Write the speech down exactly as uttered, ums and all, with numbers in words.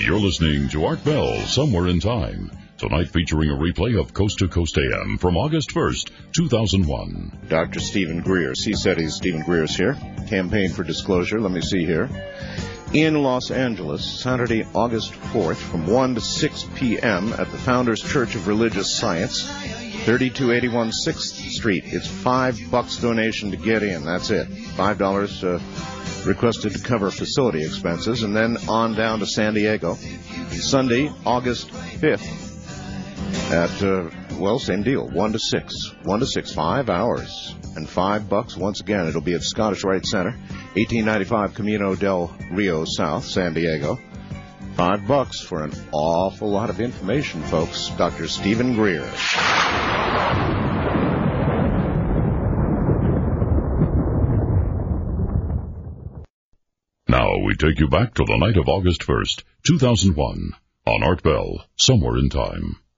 You're listening to Art Bell, Somewhere in Time. Tonight featuring a replay of Coast to Coast A M from August first, two thousand one. Doctor Stephen Greer, C SETI's Stephen Greer's here. Campaign for Disclosure, let me see here. In Los Angeles, Saturday, August fourth, from one to six p.m. at the Founders Church of Religious Science, thirty-two eighty-one sixth Street. It's five bucks donation to get in. That's it. Five dollars uh, requested to cover facility expenses, and then on down to San Diego. Sunday, August fifth. At, uh, well, same deal, one to six. one to six, five hours. And five bucks, once again, it'll be at Scottish Rite Center, eighteen ninety-five Camino del Rio South, San Diego. Five bucks for an awful lot of information, folks. Doctor Stephen Greer. Now we take you back to the night of August first, two thousand one, on Art Bell, Somewhere in Time.